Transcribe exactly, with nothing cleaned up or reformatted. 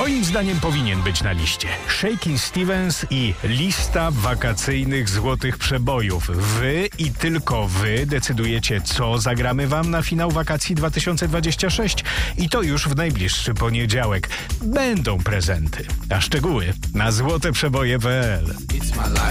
Moim zdaniem powinien być na liście. Shakin' Stevens i lista wakacyjnych złotych przebojów. Wy i tylko wy decydujecie, co zagramy wam na finał wakacji dwa tysiące dwudziesty szósty i to już w najbliższy poniedziałek. Będą prezenty, a szczegóły na złoteprzeboje kropka pe el.